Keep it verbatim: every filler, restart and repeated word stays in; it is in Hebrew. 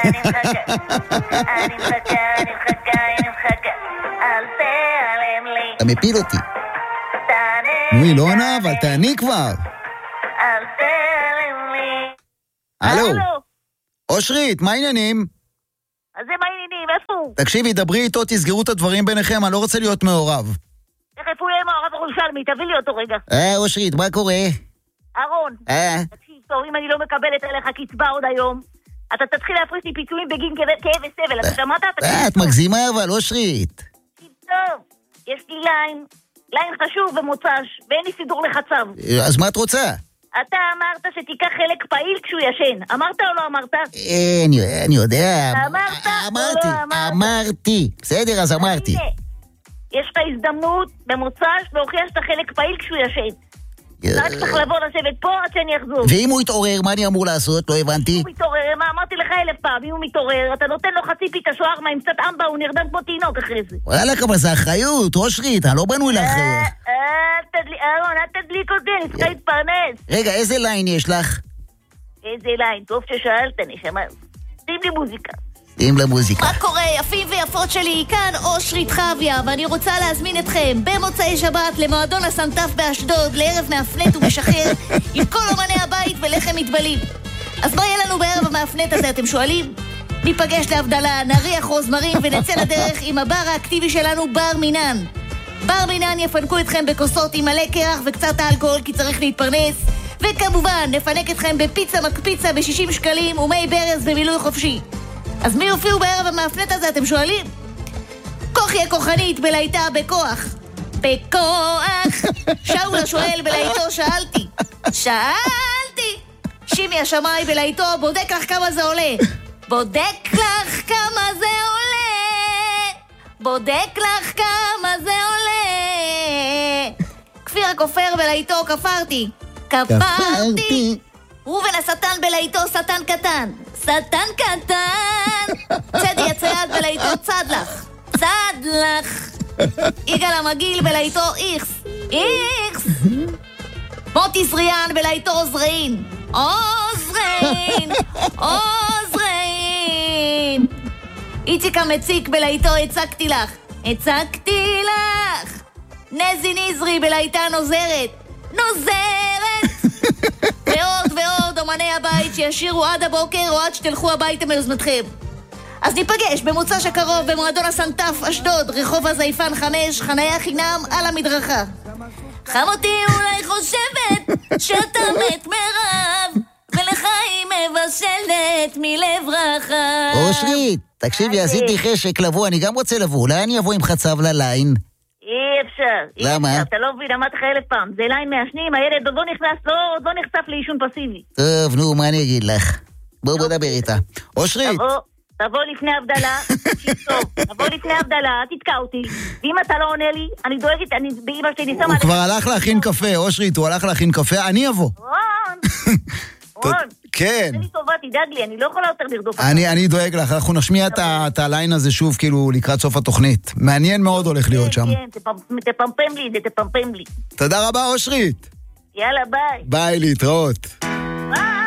אני מחכה, אני מחכה, אני מחכה, אני מחכה, אל תיעלם לי. אתה מפיל אותי. תענה. נו, אילונה, אבל תעני כבר. אל תיעלם לי. הלו. אושרית, מה העניינים? אז זה מה העניינים, איפה הוא? תקשיבי, דברי איתו, תסגרו את הדברים ביניכם, אני לא רוצה להיות מעורב. איך איפה הוא יהיה מעורב ירושלמי? תביא לי אותו רגע. אה, אושרית, מה קורה? אהרון, אה? תקשיב, טוב, אם אני לא מקבלת עליך קצבה עוד היום, אתה תתחיל להפריש לי פיצויים בגין כאב וסבל, אתה שמעת? אה, את מגזימה אבל, אושרית. טוב, יש לי ליין, ליין חשוב ומוצש, ואין לי סידור לחצב. אז מה את רוצה? אתה אמרת שתיקח חלק פעיל כשהוא ישן. אמרת או לא אמרת? אה, אני, אני יודע. אמרת אמרתי, או לא אמרת? אמרתי. בסדר, אז אמרתי. הנה, יש לך הזדמנות במוצ"ש להוכיח שאתה חלק פעיל כשהוא ישן. רק צריך לבוא לשבת פה עד שאני אחזור. ואם הוא יתעורר, מה אני אמור לעשות? לא הבנתי. אם הוא מתעורר, מה אמרתי לך אלף פעם, אם הוא מתעורר, אתה נותן לו חצי פיתה שוארמה עם קצת אמבה, הוא נרדם כמו תינוק אחרי זה. וואלה, אבל זה אחריות, אושרית, אני לא בנוי לאחריות. אל תדליק, אהרון, אל תדליק אותי, אני צריכה להתפרנס. רגע, איזה ליין יש לך? איזה ליין, טוב ששאלת, נשמה. שים לי מוזיקה. שים למוזיקה. מה קורה, יפים ויפות שלי? כאן אושרית חוויה, ואני רוצה להזמין אתכם במוצאי שבת למועדון הסנטף באשדוד, לערב מאפנט ומשחרר עם כל אומני הבית ולחם מתבלים. אז מה יהיה לנו בערב המאפנט הזה, אתם שואלים? ניפגש להבדלה, נריח רוזמרים ונצא לדרך עם הבר האקטיבי שלנו, בר מינן. בר מינן יפנקו אתכם בכוסות עם מלא קרח וקצת אלכוהול כי צריך להתפרנס, וכמובן נפנק אתכם בפיצה מקפיצה ב-שישים שקלים ומי ברז במילוי חופשי. אז מי יופיעו בערב המאפנט הזה, אתם שואלים? כוחי הכוחנית בלהיטה בכוח. בכוח. שאול השואל בלהיטו שאלתי. שאלתי. שימי השמאי בלהיטו בודק לך כמה זה עולה. בודק לך כמה זה עולה. בודק לך כמה זה עולה. כפיר הכופר בלהיטו כפרתי. כפרתי. רובן השטן בלהיטו שטן קטן. שטן קטן. צדי הצייד בלהיטו צד לך. צד לך. יגאל המגיל בלהיטו איכס. איכס. מוטי זריאן בלהיטו עוזרין. עוזרין. עוזרין. איציק המציק בלהיטו הצקתי לך. הצקתי לך. נזי נזרי בלהיטה נוזרת. נוזרת. ועוד ועוד אומני הבית שישירו עד הבוקר או עד שתלכו הביתה מיוזמתכם. אז ניפגש במוצ"ש הקרוב במועדון הסנטף אשדוד, רחוב הזייפן חמש, חניה חינם על המדרכה. חמותי אולי חושבת שאתה מת מרב ולך היא מבשלת מלב רחב. אושרית, תקשיבי, עשיתי חשק לבוא, אני גם רוצה לבוא, אולי אני אבוא עם חצב לליין. אי אפשר. למה? אתה לא מבין, אמרתי לך אלף פעם. זה ליין מעשנים, הילד עוד לא נכנס, עוד לא נחשף לעישון פסיבי. טוב, נו, מה אני אגיד לך? בואו בוא נדבר איתה. אושרית! תבוא, תבוא לפני הבדלה, טוב, תבוא לפני הבדלה, תתקע אותי. ואם אתה לא עונה לי, אני דואגת, אני באמא שלי ניסה... הוא כבר הלך להכין קפה, אושרית, הוא הלך להכין קפה, אני אבוא. רון! רון! כן. זה לי טובה, תדאג לי, אני לא יכולה יותר לרדוף. אני, אני דואג לך, אנחנו נשמיע את הליין הזה שוב, כאילו, לקראת סוף התוכנית. מעניין מאוד הולך להיות שם. כן, תפמפם לי את זה, תפמפם לי. תודה רבה, אושרית. יאללה, ביי. ביי, להתראות.